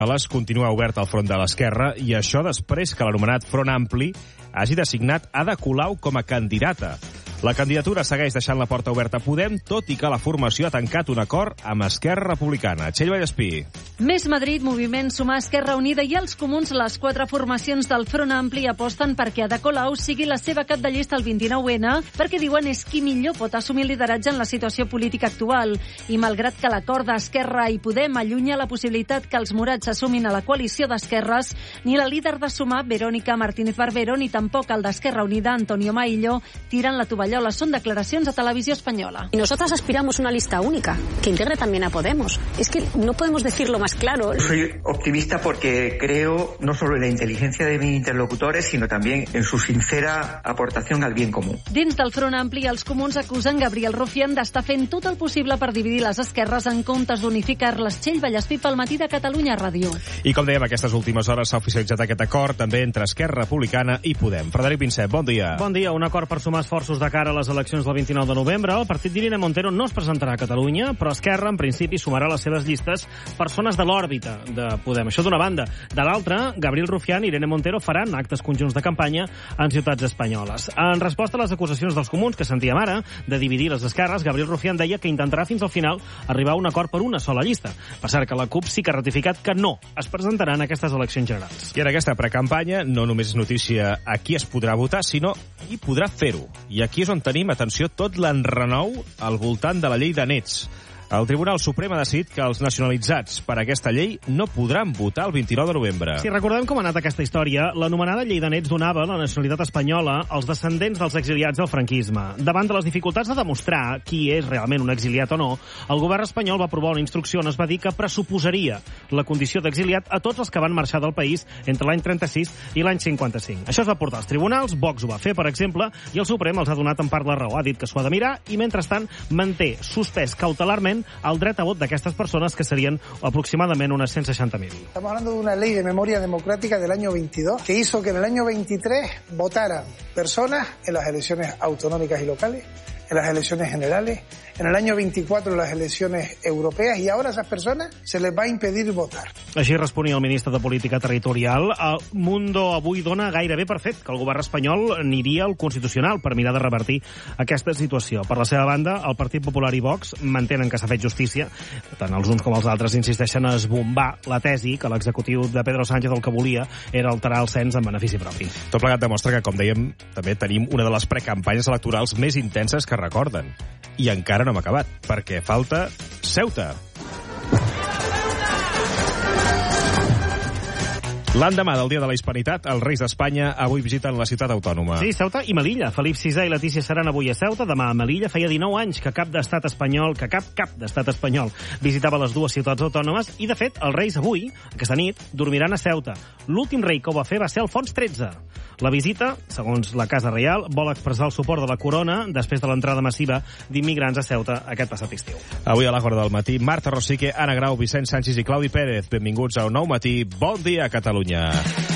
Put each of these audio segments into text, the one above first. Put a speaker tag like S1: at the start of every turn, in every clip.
S1: continua obert al front de l'esquerra i això després que l'anomenat Front Ampli hagi designat Ada Colau com a candidata. La candidatura segueix deixant la porta oberta a Podem, tot i que la formació ha tancat un acord amb Esquerra Republicana. Txell Vallespí.
S2: Més Madrid, Moviment, Sumar, Esquerra Unida i els Comuns, les 4 formacions del Front Ampli aposten perquè Ada Colau sigui la seva cap de llista el 29N, perquè diuen és qui millor pot assumir el lideratge en la situació política actual. I malgrat que l'acord d'Esquerra i Podem allunya la possibilitat que els morats s'assumin a la coalició d'esquerres, ni la líder de Sumar, Verónica Martínez Barbero, ni tampoc el d'Esquerra Unida, Antonio Maillo, tiren la tovallola. Son declaracions a Televisió Espanyola.
S3: Y nosotras aspiramos a una lista única, que integre también a Podemos. Es que no podemos decirlo más claro.
S4: Soy optimista porque creo no solo en la inteligencia de mis interlocutores, sino también en su sincera aportación al bien común.
S2: Dins del Front Ampli, els Comuns acusen Gabriel Rufián d'estar fent tot el possible per dividir les esquerres en comptes d'unificar-les. Txell Vallespí pel Matí de Catalunya Ràdio.
S1: I com dèiem, aquestes últimes hores s'ha oficialitzat aquest acord també entre Esquerra Republicana i Podem. Frederic Vincent, bon dia.
S5: Bon dia. Un acord per sumar esforços de cara a les eleccions del 29 de novembre. El partit d'Irene Montero no es presentarà a Catalunya, però Esquerra, en principi, sumarà a les seves llistes persones de l'òrbita de Podem. Això d'una banda. De l'altra, Gabriel Rufián i Irene Montero faran actes conjunts de campanya en ciutats espanyoles. En resposta a les acusacions dels Comuns, que sentíem ara, de dividir les esquerres, Gabriel Rufián deia que intentarà fins al final arribar a un acord per una sola llista. Per cert, que la CUP sí que ha ratificat que no es presentarà en aquestes eleccions generals.
S1: I en aquesta precampanya no només és notícia a qui es podrà votar, sinó qui podrà fer-ho. I aquí és on tenim, atenció, tot l'enrenou al voltant de la llei de nets. El Tribunal Suprem ha decidit que els nacionalitzats per aquesta llei no podran votar el 29 de novembre.
S5: Si recordem com ha anat aquesta història, l'anomenada llei de nets donava la nacionalitat espanyola als descendents dels exiliats del franquisme. Davant de les dificultats de demostrar qui és realment un exiliat o no, el govern espanyol va aprovar una instrucció on es va dir que pressuposaria la condició d'exiliat a tots els que van marxar del país entre l'any 36 i l'any 55. Això es va portar als tribunals, Vox ho va fer, per exemple, i el Suprem els ha donat en part la raó. Ha dit que s'ho ha de mirar i, mentrestant, manté suspès cautelarment el dret a vot d'aquestes persones, que serien aproximadament unes 160.000.
S6: Estamos hablando de una ley de memoria democrática del año 22 que hizo que en el año 23 votaran personas en las elecciones autonómicas y locales, en las elecciones generales, en el año 24 en las elecciones europeas, y ahora a esas personas se les va a impedir votar.
S5: Així responia el ministre de Política Territorial. El Mundo avui dona gairebé per fet que el govern espanyol aniria al Constitucional per mirar de revertir aquesta situació. Per la seva banda, el Partit Popular i Vox mantenen que s'ha fet justícia. Tant els uns com els altres insisteixen a esbombar la tesi que l'executiu de Pedro Sánchez el que volia era alterar el cens en benefici propi.
S1: Tot plegat demostra que, com dèiem, també tenim una de les precampanyes electorals més intenses que recorden. I encara no hem acabat, perquè falta Ceuta. L'endemà del Dia de la Hispanitat, els Reis d'Espanya avui visiten la ciutat autònoma.
S5: Sí, Ceuta i Melilla. Felip VI i Letícia seran avui a Ceuta, demà a Melilla. Feia 19 anys que cap d'estat espanyol visitava les dues ciutats autònomes i, de fet, els Reis avui, aquesta nit, dormiran a Ceuta. L'últim rei que ho va fer va ser Alfons XIII. La visita, segons la Casa Reial, vol expressar el suport de la corona després de l'entrada massiva d'immigrants a Ceuta aquest passat estiu.
S1: Avui a l'Hora del Matí, Marta Rosique, Anna Grau, Vicent Sánchez i Claudi Pérez. Benvinguts a Un Nou Matí. Bon dia, Catalunya.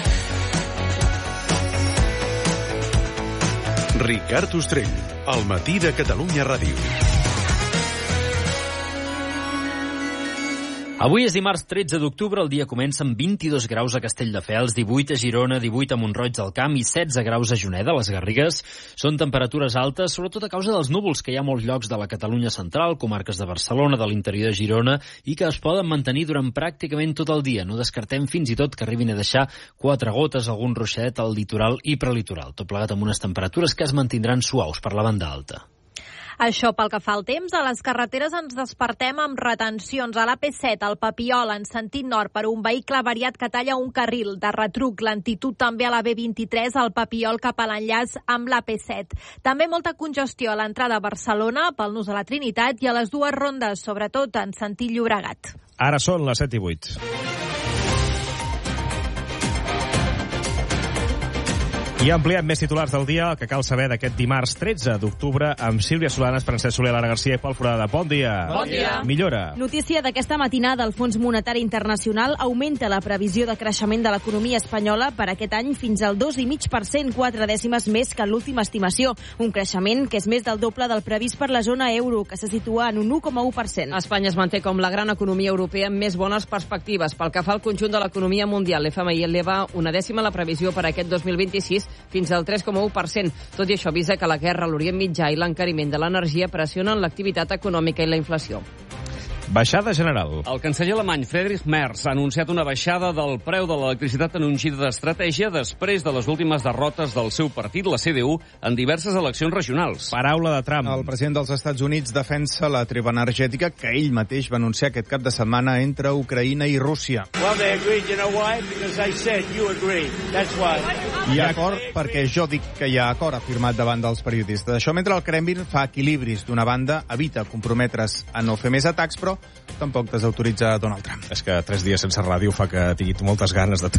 S7: Ricard Ostrell, al Matí de Catalunya Ràdio.
S8: Avui és dimarts 13 d'octubre, el dia comença amb 22 graus a Castelldefels, 18 a Girona, 18 a Mont-roig del Camp i 16 graus a Juneda. Les Garrigues són temperatures altes, sobretot a causa dels núvols que hi ha a molts llocs de la Catalunya central, comarques de Barcelona, de l'interior de Girona, i que es poden mantenir durant pràcticament tot el dia. No descartem fins i tot que arribin a deixar 4 gotes, algun ruixet al litoral i prelitoral. Tot plegat amb unes temperatures que es mantindran suaus per la banda alta.
S9: Això pel que fa al temps. A les carreteres ens despertem amb retencions. A l'AP7, al Papiol, en sentit nord, per un vehicle avariat que talla un carril. De retruc, lentitud també a la B23, al Papiol cap a l'enllaç amb l'AP7. També molta congestió a l'entrada a Barcelona, pel nus a la Trinitat, i a les dues rondes, sobretot en sentit Llobregat.
S1: Ara són les 7 i 8. I ampliem més titulars del dia, el que cal saber d'aquest dimarts 13 d'octubre amb Sílvia Solanes, Francesc Soler, Lara Garcia i Pol Forada. Bon dia.
S10: Bon dia.
S1: Millora.
S10: Notícia d'aquesta matinada, el Fons Monetari Internacional augmenta la previsió de creixement de l'economia espanyola per aquest any fins al 2,5%, 4 dècimes més que l'última estimació. Un creixement que és més del doble del previst per la zona euro, que se situa en un 1,1%.
S11: Espanya es manté com la gran economia europea amb més bones perspectives. Pel que fa al conjunt de l'economia mundial, l'FMI eleva una dècima la previsió per aquest 2026 fins al 3,1%. Tot i això, avisa que la guerra a l'Orient Mitjà i l'encariment de l'energia pressionen l'activitat econòmica i la inflació.
S1: Baixada general.
S12: El canceller alemany Friedrich Merz ha anunciat una baixada del preu de l'electricitat en un gir d'estratègia després de les últimes derrotes del seu partit, la CDU, en diverses eleccions regionals.
S1: Paraula de Trump.
S13: El president dels Estats Units defensa la treva energètica que ell mateix va anunciar aquest cap de setmana entre Ucraïna i Rússia. Hi ha acord perquè jo dic que hi ha acord, afirmat davant dels periodistes. Això mentre el Kremlin fa equilibris. D'una banda, evita comprometre's a no fer més atacs, però tampoc desautoritza Donald Trump.
S1: És que 3 dies sense ràdio fa que tingui moltes ganes de...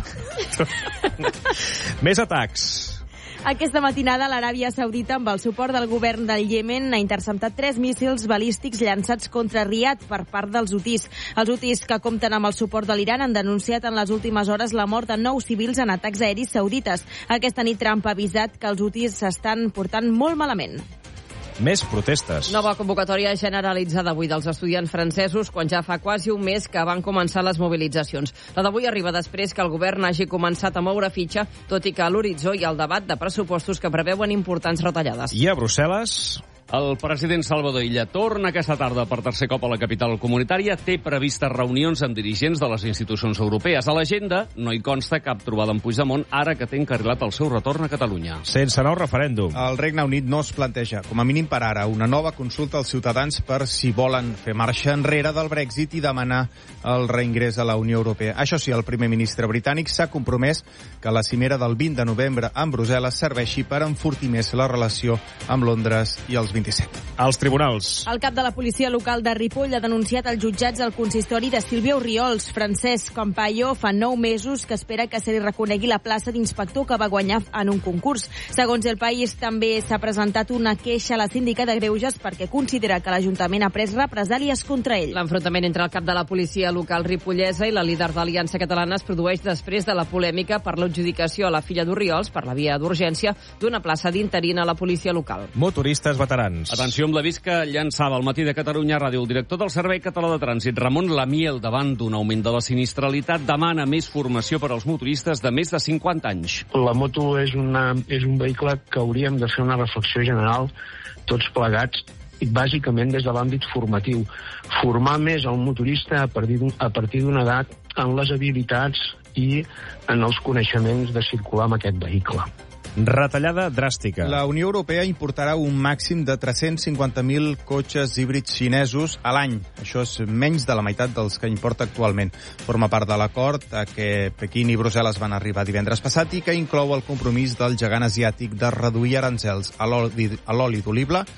S1: Més atacs.
S10: Aquesta matinada, l'Aràbia Saudita, amb el suport del govern del Iemen, ha interceptat 3 míssils balístics llançats contra Riad per part dels hutis. Els hutis, que compten amb el suport de l'Iran, han denunciat en les últimes hores la mort de 9 civils en atacs aeris saudites. Aquesta nit Trump ha avisat que els hutis s'estan portant molt malament.
S1: Més protestes.
S11: Nova convocatòria generalitzada avui dels estudiants francesos quan ja fa quasi un mes que van començar les mobilitzacions. La d'avui arriba després que el govern hagi començat a moure fitxa, tot i que a l'horitzó hi ha el debat de pressupostos que preveuen importants retallades.
S1: I a Brussel·les...
S12: El president Salvador Illa torna aquesta tarda per tercer cop a la capital comunitària. Té previstes reunions amb dirigents de les institucions europees. A l'agenda no hi consta cap trobada amb Puigdemont, ara que té encarrilat el seu retorn a Catalunya.
S1: Sense nou referèndum.
S13: El Regne Unit no es planteja, com a mínim per ara, una nova consulta als ciutadans per si volen fer marxa enrere del Brexit i demanar el reingrés a la Unió Europea. Això sí, el primer ministre britànic s'ha compromès que la cimera del 20 de novembre en Brussel·les serveixi per enfortir més la relació amb Londres i els 27.
S1: Els tribunals.
S10: El cap de la policia local de Ripoll ha denunciat als jutjats del consistori de Sílvia Orriols. Francesc Campayo fa 9 mesos que espera que se li reconegui la plaça d'inspector que va guanyar en un concurs. Segons El País, també s'ha presentat una queixa a la síndica de Greuges perquè considera que l'Ajuntament ha pres represàlies contra ell.
S11: L'enfrontament entre el cap de la policia local ripollesa i la líder d'Aliança Catalana es produeix després de la polèmica per l'adjudicació a la filla d'Orriols, per la via d'urgència, d'una plaça d'interín a la policia local.
S1: Motoristes veterans.
S12: Atenció amb l'avís que llançava al Matí de Catalunya Ràdio el director del Servei Català de Trànsit, Ramon Lamiel, davant d'un augment de la sinistralitat, demana més formació per als motoristes de més de 50 anys.
S14: La moto és un vehicle que hauríem de fer una reflexió general tots plegats, i bàsicament des de l'àmbit formatiu. Formar més el motorista a partir d'una edat en les habilitats i en els coneixements de circular amb aquest vehicle.
S1: Retallada dràstica.
S13: La Unió Europea importarà un màxim de 350.000 cotxes híbrids xinesos a l'any. Això és menys de la meitat dels que importa actualment. Forma part de l'acord a què Pequín i Brussel·les van arribar divendres passat i que inclou el compromís del gegant asiàtic de reduir aranzels a l'oli d'oliva,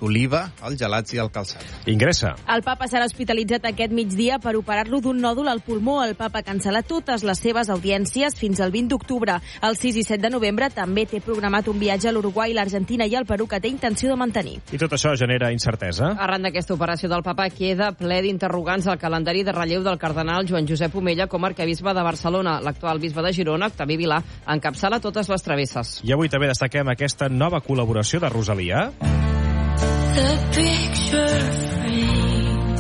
S13: els gelats i el calçat.
S1: Ingressa.
S10: El papa serà hospitalitzat aquest migdia per operar-lo d'un nòdul al pulmó. El papa cancel·la totes les seves audiències fins al 20 d'octubre. El 6 i 7 de novembre també té programat un viatge a l'Uruguai, l'Argentina i el Perú que té intenció de mantenir.
S1: I tot això genera incertesa.
S11: Arran d'aquesta operació del papa queda ple d'interrogants al calendari de relleu del cardenal Joan Josep Omella com a arquebisbe de Barcelona. L'actual bisbe de Girona, Octavi Vilà, encapçala totes les travesses.
S1: I avui també destaquem aquesta nova col·laboració de Rosalia.
S15: The picture frame,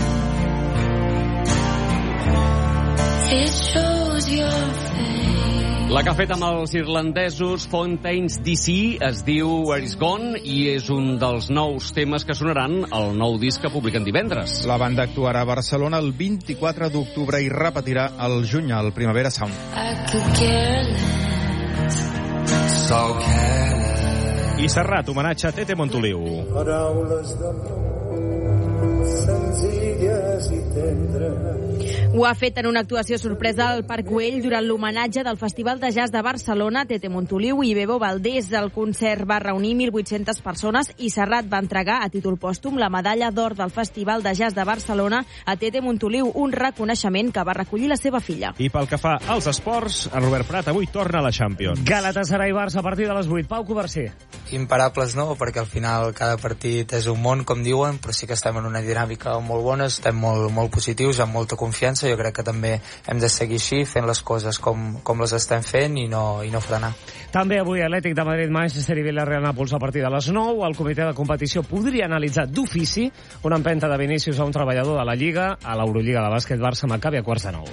S15: it shows your face.
S12: La que ha fet amb els irlandesos Fontaines DC es diu Where Is Gone i és un dels nous temes que sonaran al nou disc que publiquen divendres.
S13: La banda actuarà a Barcelona el 24 d'octubre i repetirà el juny al Primavera Sound.
S15: I could care less.
S1: So careless. I Serrat, homenatge a Tete Montoliu.
S16: Paraules d'amor senzilles i tendres.
S10: Ho ha fet en una actuació sorpresa al Parc Güell durant l'homenatge del Festival de Jazz de Barcelona. Tete Montoliu i Bebo Valdés. El concert va reunir 1.800 persones i Serrat va entregar a títol pòstum la medalla d'or del Festival de Jazz de Barcelona a Tete Montoliu, un reconeixement que va recollir la seva filla.
S1: I pel que fa als esports, en Robert Prat avui torna a la Champions.
S16: Galatasaray-Barça a partir de les 8. Pau Coversí.
S17: Imparables no, perquè al final cada partit és un món, com diuen, però sí que estem en una dinàmica molt bona, estem molt positius, amb molta confiança. Jo crec que també hem de seguir així, fent les coses com les estem fent i no frenar.
S16: També avui Atlètic de Madrid, Manchester i Villarreal-Nàpols a partir de les 9. El comitè de competició podria analitzar d'ofici una empenta de Vinícius a un treballador de la Lliga a l'Eurolliga de bàsquet Barça-Maccabi a 7:45.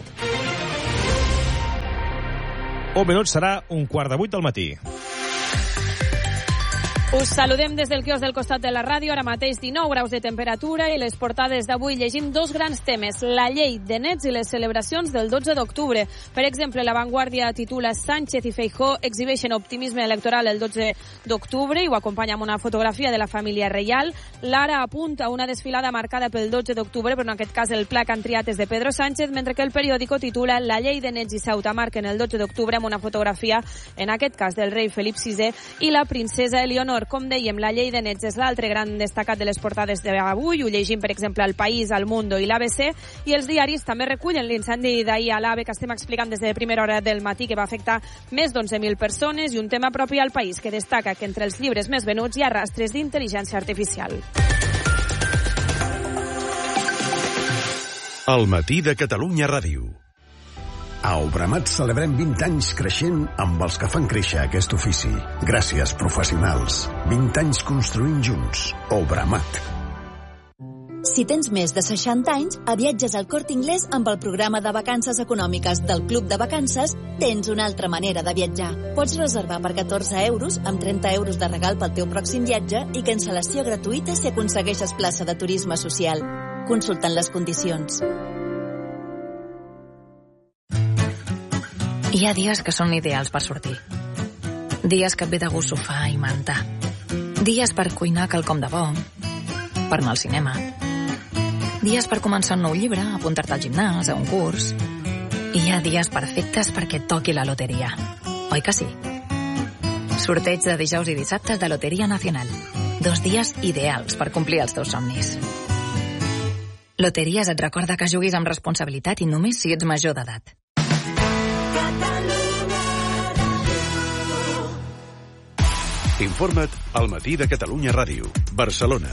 S1: Un minut serà 7:45 del matí.
S18: Us saludem des del quiosc del costat de la ràdio, ara mateix 19 graus de temperatura i les portades d'avui llegim dos grans temes, la llei de nets i les celebracions del 12 d'octubre. Per exemple, La Vanguardia titula Sánchez i Feijóo exhibeixen optimisme electoral el 12 d'octubre i ho acompanya amb una fotografia de la família reial. L'Ara apunta una desfilada marcada pel 12 d'octubre, però en aquest cas el pla que han triat és de Pedro Sánchez, mentre que el periòdico titula La llei de nets i Ceuta marquen el 12 d'octubre amb una fotografia, en aquest cas del rei Felip VI i la princesa Eleonor. Com dèiem, la llei de nets és l'altre gran destacat de les portades d'avui. Ho llegim, per exemple, al País, al Mundo i l'ABC. I els diaris també recullen l'incendi d'ahir a l'AVE que estem explicant des de primera hora del matí, que va afectar més d'11.000 persones, i un tema propi al País que destaca que entre els llibres més venuts hi ha rastres d'intel·ligència artificial.
S7: El matí de Catalunya Ràdio.
S19: A Obramat celebrem 20 anys creixent amb els que fan créixer aquest ofici. Gràcies, professionals. 20 anys construint junts. Obramat.
S20: Si tens més de 60 anys, a Viatges al Corte Inglés amb el programa de vacances econòmiques del Club de Vacances tens una altra manera de viatjar. Pots reservar per 14 euros amb 30 euros de regal pel teu pròxim viatge i cancel·lació gratuïta si aconsegueixes plaça de turisme social. Consultant les condicions.
S21: Hi ha dies que són ideals per sortir. Dies que et ve de gust sofà i manta. Dies per cuinar quelcom de bo. Per anar al cinema. Dies per començar un nou llibre, apuntar-te al gimnàs, a un curs. I hi ha dies perfectes perquè et toqui la loteria. Oi que sí? Sorteig de dijous i dissabtes de Loteria Nacional. 2 dies ideals per complir els teus somnis. Loteries et recorda que juguis amb responsabilitat i només si ets major d'edat.
S7: Informa't al matí de Catalunya Ràdio. Barcelona.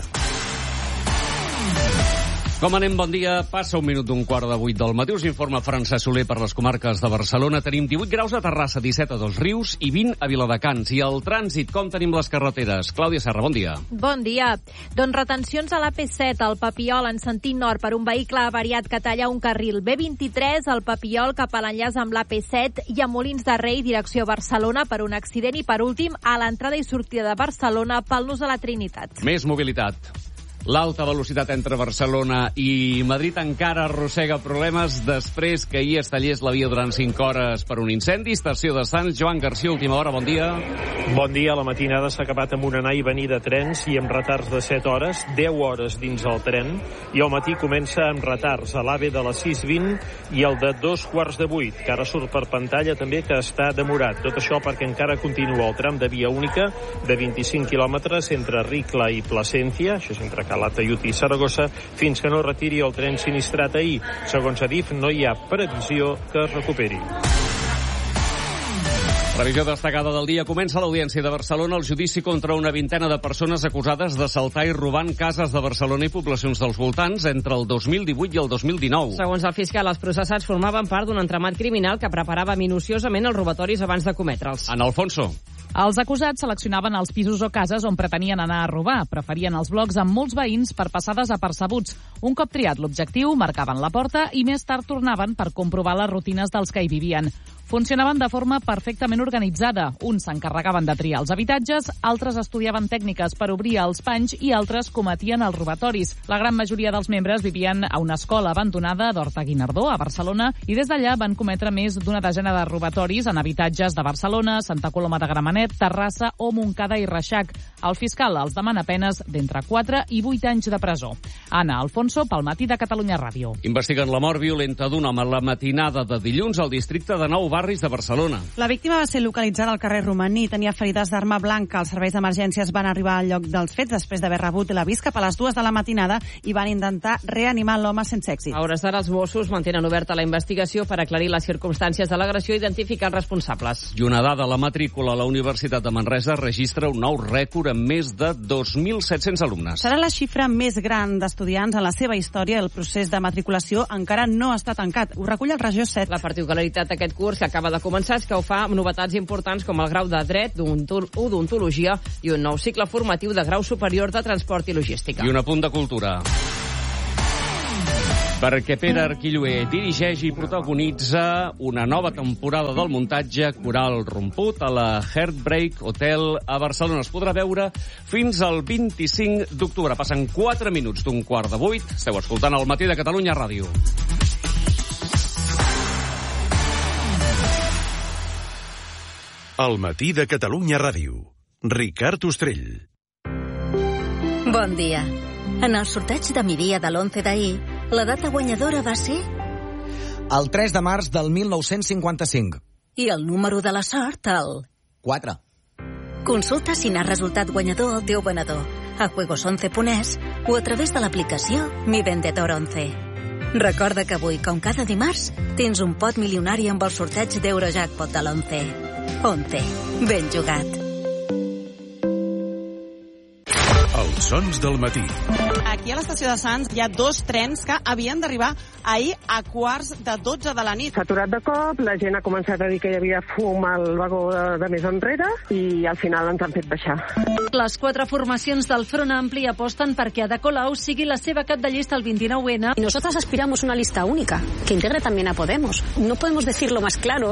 S12: Com anem? Bon dia. Passa un minut d'7:15 del matí. Us informa Francesc Soler per les comarques de Barcelona. Tenim 18 graus a Terrassa, 17 a Dosrius i 20 a Viladecans. I el trànsit, com tenim les carreteres? Clàudia Serra, bon dia.
S9: Bon dia. Doncs retencions a l'AP7, al Papiol, en sentit nord, per un vehicle avariat que talla un carril. B23, al Papiol, cap a l'enllaç amb l'AP7, i a Molins de Rei, direcció Barcelona, per un accident. I per últim, a l'entrada i sortida de Barcelona, pel nus a la Trinitat.
S12: Més mobilitat. L'alta velocitat entre Barcelona i Madrid encara arrossega problemes després que ahir es tallés la via durant 5 hores per un incendi. Estació de Sants, Joan Garcia, última hora, bon dia.
S22: Bon dia. La matinada s'ha acabat amb un anar i venir de trens i amb retards de 7 hores, 10 hores dins el tren, i al matí comença amb retards a l'AVE de les 6:20 i el de 7:45, que ara surt per pantalla també que està demorat. Tot això perquè encara continua el tram de via única de 25 quilòmetres entre Ricla i Plasencia, això és entre Calatayud i Saragossa, fins que no retiri el tren sinistrat ahir. Segons Adif, no hi ha previsió que es recuperi.
S12: Revisió destacada del dia. Comença l'Audiència de Barcelona el judici contra una vintena de persones acusades d'assaltar i robant cases de Barcelona i poblacions dels voltants entre el 2018 i el 2019.
S11: Segons el fiscal, els processats formaven part d'un entramat criminal que preparava minuciosament els robatoris abans de cometre'ls.
S12: En Alfonso.
S23: Els acusats seleccionaven els pisos o cases on pretenien anar a robar. Preferien els blocs amb molts veïns per passar desapercebuts. Un cop triat l'objectiu, marcaven la porta i més tard tornaven per comprovar les rutines dels que hi vivien. Funcionaven de forma perfectament organitzada. Uns s'encarregaven de triar els habitatges, altres estudiaven tècniques per obrir els panys i altres cometien els robatoris. La gran majoria dels membres vivien a una escola abandonada d'Horta-Guinardó, a Barcelona, i des d'allà van cometre més d'una desena de robatoris en habitatges de Barcelona, Santa Coloma de Gramenet, Terrassa o Montcada i Reixac. El fiscal els demana penes d'entre 4 i 8 anys de presó. Anna Alfonso, pel Matí de Catalunya Ràdio.
S12: Investiguen la mort violenta d'un home la matinada de dilluns al districte de Nou Barris de Barcelona.
S2: La víctima va ser localitzada al carrer Romaní i tenia ferides d'arma blanca. Els serveis d'emergències van arribar al lloc dels fets després d'haver rebut l'avís cap a les 2 de la matinada i van intentar reanimar l'home sense èxit.
S11: A hores d'ara, els Mossos mantenen oberta la investigació per aclarir les circumstàncies de l'agressió i identificar els responsables.
S12: I una dada, la matrícula a la Universitat de Manresa registra un nou rècord amb més de 2.700 alumnes.
S2: Serà la xifra més gran d'estudiants en la seva història. El procés de matriculació encara no està tancat. Ho recull el Regió 7.
S11: La particularitat d'aquest curs que acaba de començar és que ho fa amb novetats importants com el grau de dret, odontologia i un nou cicle formatiu de grau superior de transport i logística.
S12: I un apunt de cultura. Perquè Pere Arquilloé dirigeix i protagonitza una nova temporada del muntatge Coral Romput a la Heartbreak Hotel a Barcelona. Es podrà veure fins al 25 d'octubre. Passen 4 minuts d'un 7:45. Esteu escoltant El Matí de Catalunya Ràdio.
S7: El Matí de Catalunya Ràdio. Ricard Ostrell.
S20: Bon dia. En el sorteig de migdia de l'11 d'ahir, la data guanyadora va ser...
S3: El 3 de març del 1955.
S20: I el número de la sort, el...
S3: 4.
S20: Consulta si n'ha resultat guanyador el teu venedor a juegos11.es o a través de l'aplicació Mi Vendedor 11. Recorda que avui, com cada dimarts, tens un pot milionari amb el sorteig d'Eurojackpot de l'11. 11. Ben jugat.
S7: Els sons del matí.
S2: Aquí a l'estació de Sants hi ha 2 trens que havien d'arribar ahir a 11:45 de la nit.
S4: S'ha aturat de cop, la gent ha començat a dir que hi havia fum al vagó de més enrere i al final ens han fet baixar.
S24: Les 4 formacions del Front Ampli aposten perquè Ada Colau sigui la seva cap de llista el 29N.
S25: Y nosotros aspiramos a una lista única, que integre también a Podemos. No podemos decirlo más claro.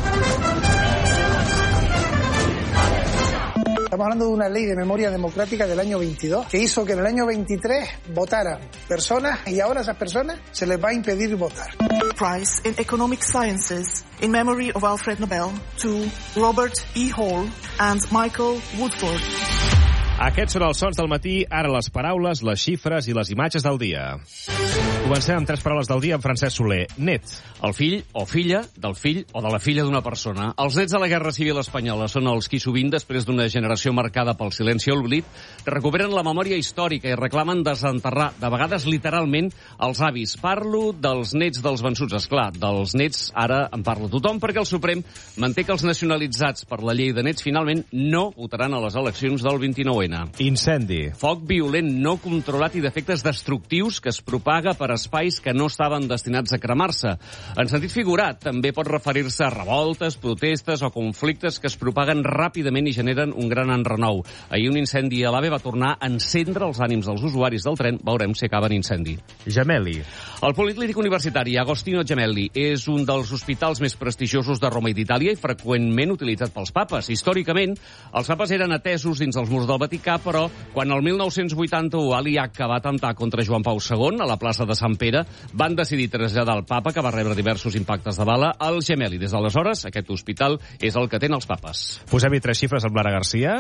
S6: Estamos hablando de una ley de memoria democrática del año 22 que hizo que en el año 23 votaran personas y ahora a esas personas se les va a impedir votar.
S26: Prize in Economic Sciences in memory of Alfred Nobel to Robert E. Hall and Michael Woodford.
S1: Aquests són els sons del matí, ara les paraules, les xifres i les imatges del dia. Comencem amb 3 paraules del dia amb Francesc Soler. Net.
S12: El fill o filla del fill o de la filla d'una persona. Els nets de la Guerra Civil Espanyola són els qui sovint, després d'una generació marcada pel silenci o l'oblit, recuperen la memòria històrica i reclamen desenterrar, de vegades literalment, els avis. Parlo dels nets dels vençuts, esclar. Dels nets ara en parla tothom perquè el Suprem manté que els nacionalitzats per la llei de nets finalment no votaran a les eleccions del 29N.
S1: Incendi.
S12: Foc violent no controlat i d'efectes destructius que es propaga per espais que no estaven destinats a cremar-se. En sentit figurat, també pot referir-se a revoltes, protestes o conflictes que es propaguen ràpidament i generen un gran enrenou. Ahir un incendi a l'AVE va tornar a encendre els ànims dels usuaris del tren. Veurem si acaba en incendi.
S1: Gemelli.
S12: El Policlínic Universitari Agostino Gemelli és un dels hospitals més prestigiosos de Roma i d'Itàlia i freqüentment utilitzat pels papes. Històricament, els papes eren atesos dins els murs del Vaticà, però quan el 1981 Ali Acca va atemptar contra Joan Pau II a la plaça de Sant Pere, van decidir traslladar el papa, que va rebre diversos impactes de bala, al Gemelli. Des d'aleshores, aquest hospital és el que tenen els papes.
S1: Posem-hi 3 xifres amb Lara Garcia.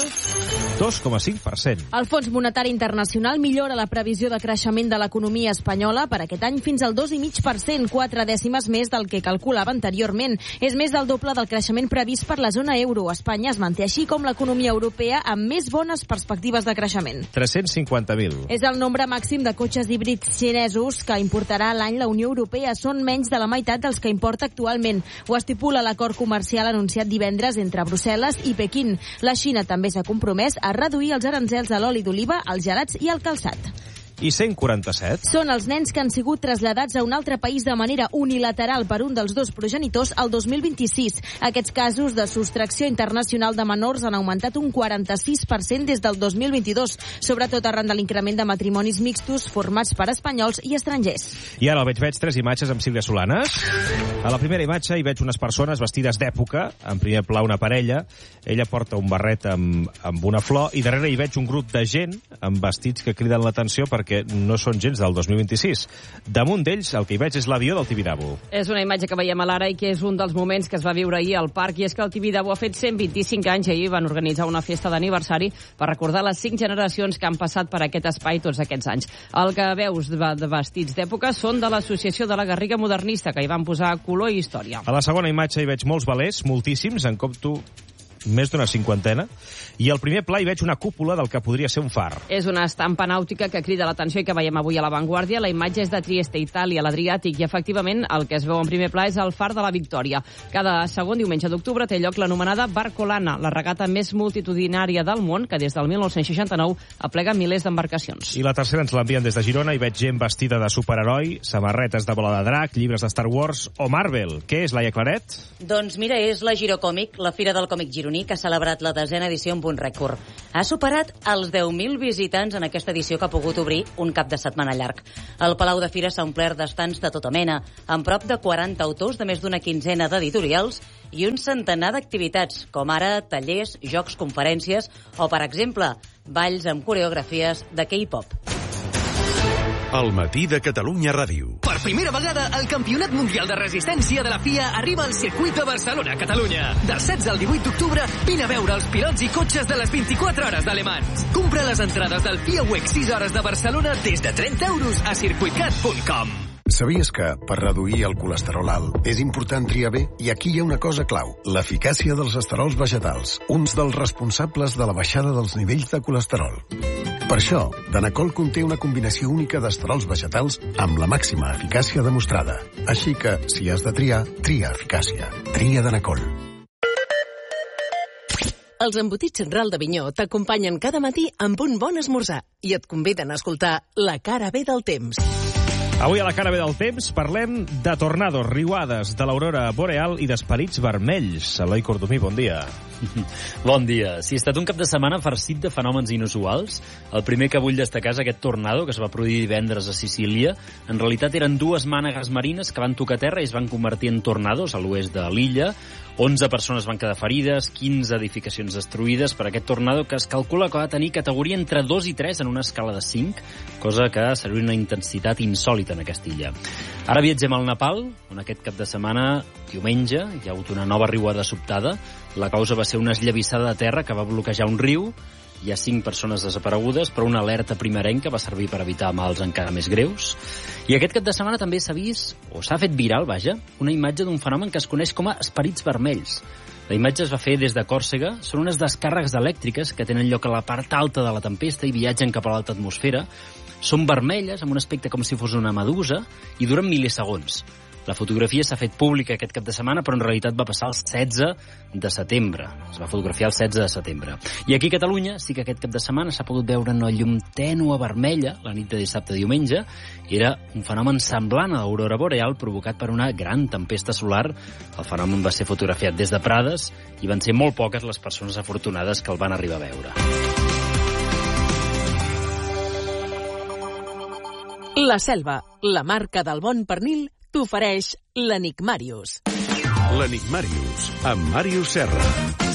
S1: 2,5%.
S9: El Fons Monetari Internacional millora la previsió de creixement de l'economia espanyola per aquest any fins al 2,5%, 4 dècimes més del que calculava anteriorment. És més del doble del creixement previst per la zona euro. Espanya es manté així com l'economia europea amb més bones perspectives de creixement.
S1: 350.000.
S9: És el nombre màxim de cotxes híbrids xinesos que importarà l'any la Unió Europea. Són menys de la meitat dels que importa actualment. Ho estipula l'acord comercial anunciat divendres entre Brussel·les i Pequín. La Xina també s'ha compromès a reduir els aranzels a l'oli d'oliva, als gelats i al calçat.
S1: I 147?
S9: Són els nens que han sigut traslladats a un altre país de manera unilateral per un dels dos progenitors al 2026. Aquests casos de sostracció internacional de menors han augmentat un 46% des del 2022, sobretot arran de l'increment de matrimonis mixtos formats per espanyols i estrangers.
S1: I ara veig 3 imatges amb Sílvia Solanes. A la primera imatge hi veig unes persones vestides d'època, en primer pla una parella, ella porta un barret amb una flor i darrere hi veig un grup de gent amb vestits que criden l'atenció perquè perquè no són gens del 2026. Damunt d'ells, el que hi veig és l'avió del Tibidabo.
S11: És una imatge que veiem a l'ara i que és un dels moments que es va viure ahir al parc, i és que el Tibidabo ha fet 125 anys i ahir van organitzar una festa d'aniversari per recordar les 5 generacions que han passat per aquest espai tots aquests anys. El que veus de vestits d'època són de l'Associació de la Garriga Modernista, que hi van posar color i història.
S1: A la segona imatge hi veig molts velers, moltíssims, en compto més d'una 50, i al primer pla hi veig una cúpula del que podria ser un far.
S11: És una estampa nàutica que crida l'atenció i que veiem avui a La Vanguardia. La imatge és de Trieste, Itàlia, l'Adriàtic, i efectivament el que es veu en primer pla és el far de la Victòria. Cada segon diumenge d'octubre té lloc l'anomenada Barcolana, la regata més multitudinària del món, que des del 1969 aplega milers d'embarcacions.
S1: I la tercera ens l'envien des de Girona, i veig gent vestida de superheroi, samarretes de bola de drac, llibres de Star Wars o Marvel. Què és, Laia Claret?
S5: Doncs mira, és la Girocòmic, la fira del còmic gironí, que ha celebrat la 10ª edició amb un rècord. Ha superat els 10.000 visitants en aquesta edició, que ha pogut obrir un cap de setmana llarg. El Palau de Fira s'ha omplert d'estants de tota mena, amb prop de 40 autors de més d'una quinzena d'editorials i un centenar d'activitats, com ara tallers, jocs, conferències o, per exemple, balls amb coreografies de K-pop.
S7: El matí de Catalunya Ràdio.
S8: Per primera vegada, el Campionat Mundial de Resistència de la FIA arriba al circuit de Barcelona, Catalunya. Del 16 al 18 d'octubre, vine a veure els pilots i cotxes de les 24 hores d'Ale Mans. Compra les entrades del FIA WEC 6 hores de Barcelona des de 30 euros a circuitcat.com.
S19: Sabies que, per reduir el colesterol alt, és important triar bé? I aquí hi ha una cosa clau, l'eficàcia dels esterols vegetals, uns dels responsables de la baixada dels nivells de colesterol. Per això, Danacol conté una combinació única d'esterols vegetals amb la màxima eficàcia demostrada. Així que, si has de triar, tria eficàcia. Tria Danacol.
S10: Els embotits Central d'Avinyó t'acompanyen cada matí amb un bon esmorzar i et conviden a escoltar La cara B del temps.
S1: Avui a La cara B del temps parlem de tornados, riuades, de l'aurora boreal i d'esperits vermells. Eloi Cordomí, bon dia.
S13: Bon dia. Si ha estat un cap de setmana farcit de fenòmens inusuals, el primer que vull destacar és aquest tornado que es va produir divendres a Sicília. En realitat eren 2 mànegues marines que van tocar terra i es van convertir en tornados a l'oest de l'illa. 11 persones van quedar ferides, 15 edificacions destruïdes per aquest tornado que es calcula que va tenir categoria entre 2 i 3 en una escala de 5, cosa que seria una intensitat insòlita en aquesta illa. Ara viatgem al Nepal, on aquest cap de setmana, diumenge, hi ha hagut una nova riuada sobtada. La causa va ser una esllavissada de terra que va bloquejar un riu. Hi ha 5 persones desaparegudes, però una alerta primerenca va servir per evitar mals encara més greus. I aquest cap de setmana també s'ha vist, o s'ha fet viral, vaja, una imatge d'un fenomen que es coneix com a esperits vermells. La imatge es va fer des de Còrsega. Són unes descàrregues elèctriques que tenen lloc a la part alta de la tempesta i viatgen cap a l'alta atmosfera. Són vermelles, amb un aspecte com si fos una medusa, i duren milisegons. La fotografia s'ha fet pública aquest cap de setmana, però en realitat va passar el 16 de setembre. Es va fotografiar el 16 de setembre. I aquí a Catalunya sí que aquest cap de setmana s'ha pogut veure una llum tènue vermella la nit de dissabte a diumenge. Era un fenomen semblant a l'aurora boreal provocat per una gran tempesta solar. El fenomen va ser fotografiat des de Prades i van ser molt poques les persones afortunades que el van arribar a veure.
S10: La Selva, la marca del bon pernil, t'ofereix l'Enigmàrius.
S7: L'Enigmàrius, amb Màrius Serra.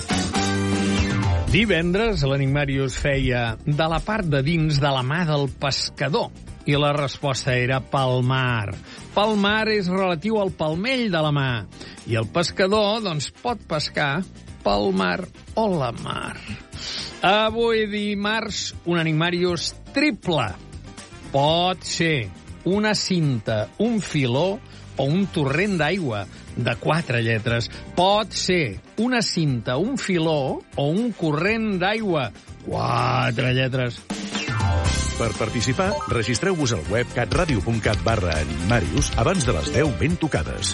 S14: Divendres l'Enigmàrius feia de la part de dins de la mà del pescador. I la resposta era palmar. Palmar és relatiu al palmell de la mà. I el pescador, doncs, pot pescar pel mar o la mar. Avui dimarts, un Enigmàrius triple. Pot ser una cinta, un filó o un torrent d'aigua de 4 lletres. Pot ser una cinta, un filó o un corrent d'aigua. 4 lletres.
S7: Per participar, registreu-vos al web catradio.cat/enigmàrius abans de les 10 ben tocades.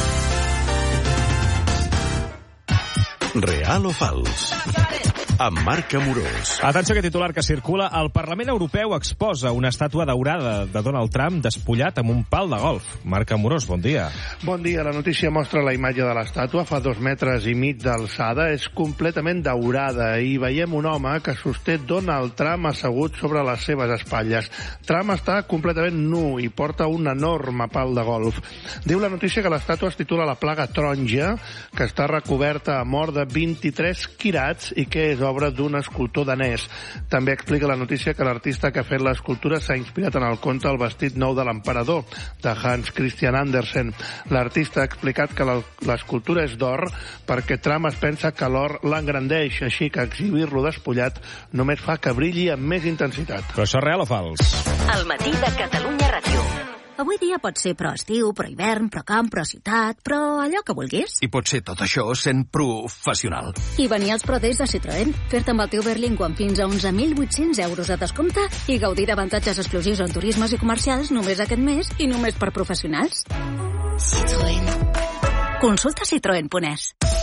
S7: Real o fals? Amb Marc Amorós.
S1: Atenció, aquest titular que circula. El Parlament Europeu exposa una estàtua daurada de Donald Trump despullat amb un pal de golf. Marc Amorós, bon dia.
S15: Bon dia. La notícia mostra la imatge de l'estàtua. Fa 2,5 metres d'alçada. És completament daurada i veiem un home que sosté Donald Trump assegut sobre les seves espatlles. Trump està completament nu i porta un enorme pal de golf. Diu la notícia que l'estàtua es titula La plaga taronja, que està recoberta amb or de 23 quirats i que és obra l'obra d'un escultor danès. També explica la notícia que l'artista que ha fet l'escultura s'ha inspirat en el conte El vestit nou de l'emperador, de Hans Christian Andersen. L'artista ha explicat que l'escultura és d'or perquè Trump es pensa que l'or l'engrandeix, així que exhibir-lo despullat només fa que brilli amb més intensitat.
S1: Però això és real o fals?
S16: El matí de Catalunya Ràdio. Avui dia pot ser pro estiu, pro hivern, pro camp, pro ciutat, pro allò que vulguis.
S17: I pot ser tot això sent professional.
S16: I venir als Pro Days de Citroën, fer-te amb el teu Berlingo amb fins a 11.800 euros de descompte i gaudir d'avantatges exclusius en turismes i comercials només aquest mes i només per professionals. Citroën. Consulta citroen.es.